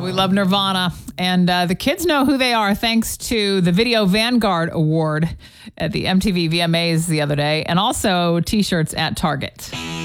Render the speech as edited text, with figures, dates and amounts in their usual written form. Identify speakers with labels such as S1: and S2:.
S1: We love Nirvana. And the kids know who they are thanks to the Video Vanguard Award at the MTV VMAs the other day, and also T-shirts at Target.